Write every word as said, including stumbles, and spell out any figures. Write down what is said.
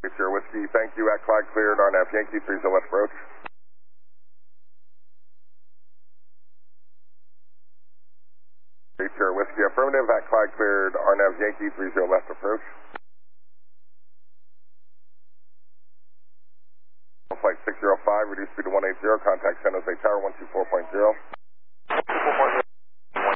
Sure, Whiskey, thank you. At Clyde cleared, R N F Yankee three zero left approach. Sure, Whiskey, affirmative. At Clyde cleared, R N F Yankee three zero left approach. Flight six zero five, reduce speed to one eighty, contact San Jose Tower one two four point zero.